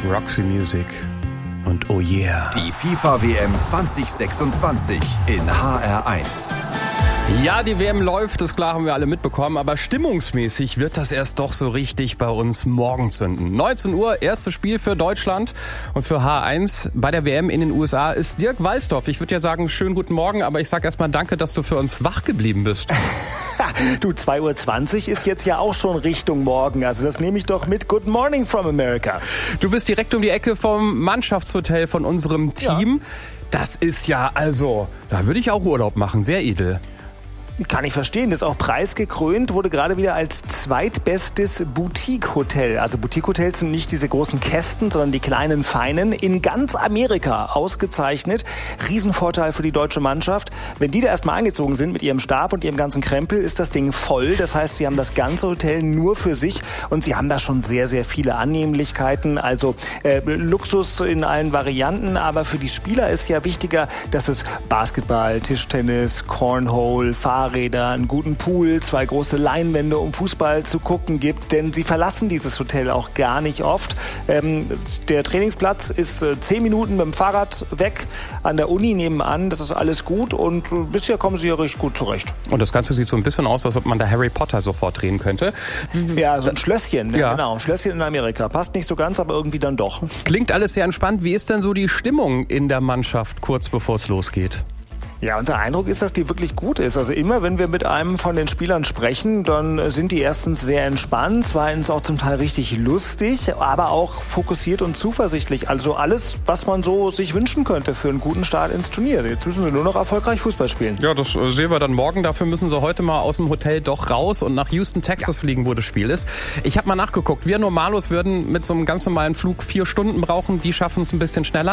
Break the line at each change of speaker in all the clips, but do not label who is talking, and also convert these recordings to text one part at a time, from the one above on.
Roxy Music und oh yeah.
Die FIFA-WM 2026 in HR1.
Ja, die WM läuft, das klar haben wir alle mitbekommen, aber stimmungsmäßig wird das erst doch so richtig bei uns morgen zünden. 19 Uhr, erstes Spiel für Deutschland und für H1 bei der WM in den USA ist Dirk Walsdorf. Ich würde ja sagen, schönen guten Morgen, aber ich sag erstmal danke, dass du für uns wach geblieben bist.
Du, 2.20 Uhr ist jetzt ja auch schon Richtung morgen, also das nehme ich doch mit. Good morning from America.
Du bist direkt um die Ecke vom Mannschaftshotel von unserem Team. Ja. Das ist ja, also, da würde ich auch Urlaub machen, sehr edel.
Kann ich verstehen, das ist auch preisgekrönt, wurde gerade wieder als zweitbestes Boutique-Hotel. Also Boutique-Hotels sind nicht diese großen Kästen, sondern die kleinen, feinen. In ganz Amerika ausgezeichnet. Riesenvorteil für die deutsche Mannschaft. Wenn die da erstmal eingezogen sind mit ihrem Stab und ihrem ganzen Krempel, ist das Ding voll. Das heißt, sie haben das ganze Hotel nur für sich und sie haben da schon sehr, sehr viele Annehmlichkeiten. Also Luxus in allen Varianten, aber für die Spieler ist ja wichtiger, dass es Basketball, Tischtennis, Cornhole, Fahrräder, einen guten Pool, 2 große Leinwände, um Fußball zu gucken gibt, denn sie verlassen dieses Hotel auch gar nicht oft. Der Trainingsplatz ist 10 Minuten mit dem Fahrrad weg, an der Uni nebenan, das ist alles gut und bisher kommen sie ja richtig gut zurecht.
Und das Ganze sieht so ein bisschen aus, als ob man da Harry Potter sofort drehen könnte.
Ja, so ein Schlösschen, ja. Genau, ein Schlösschen in Amerika. Passt nicht so ganz, aber irgendwie dann doch.
Klingt alles sehr entspannt. Wie ist denn so die Stimmung in der Mannschaft kurz bevor es losgeht?
Ja, unser Eindruck ist, dass die wirklich gut ist. Also immer, wenn wir mit einem von den Spielern sprechen, dann sind die erstens sehr entspannt, zweitens auch zum Teil richtig lustig, aber auch fokussiert und zuversichtlich. Also alles, was man so sich wünschen könnte für einen guten Start ins Turnier. Jetzt müssen sie nur noch erfolgreich Fußball spielen.
Ja, das sehen wir dann morgen. Dafür müssen sie heute mal aus dem Hotel doch raus und nach Houston, Texas fliegen, wo das Spiel ist. Ich habe mal nachgeguckt. Wir Normalos würden mit so einem ganz normalen Flug 4 Stunden brauchen. Die schaffen es ein bisschen schneller.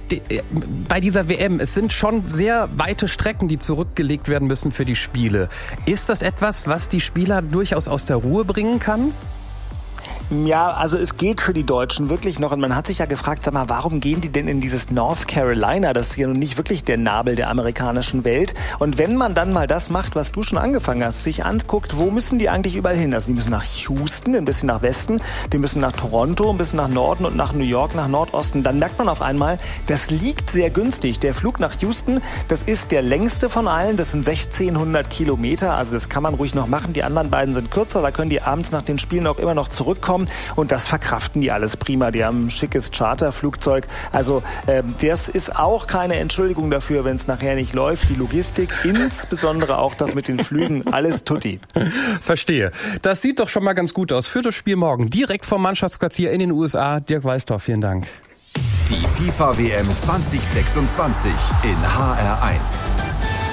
Bei dieser WM, es sind schon sehr weite Strecken, die zurückgelegt werden müssen für die Spiele. Ist das etwas, was die Spieler durchaus aus der Ruhe bringen kann?
Ja, also es geht für die Deutschen wirklich noch. Und man hat sich ja gefragt, sag mal, warum gehen die denn in dieses North Carolina? Das ist ja nun nicht wirklich der Nabel der amerikanischen Welt. Und wenn man dann mal das macht, was du schon angefangen hast, sich anguckt, wo müssen die eigentlich überall hin? Also die müssen nach Houston, ein bisschen nach Westen, die müssen nach Toronto, ein bisschen nach Norden und nach New York, nach Nordosten. Dann merkt man auf einmal, das liegt sehr günstig. Der Flug nach Houston, das ist der längste von allen. Das sind 1600 Kilometer. Also das kann man ruhig noch machen. Die anderen beiden sind kürzer. Da können die abends nach den Spielen auch immer noch zurückkommen. Und das verkraften die alles prima. Die haben ein schickes Charterflugzeug. Also das ist auch keine Entschuldigung dafür, wenn es nachher nicht läuft. Die Logistik, insbesondere auch das mit den Flügen, alles tutti.
Verstehe. Das sieht doch schon mal ganz gut aus. Für das Spiel morgen direkt vom Mannschaftsquartier in den USA. Dirk Walsdorf, vielen Dank.
Die FIFA-WM 2026 in HR1.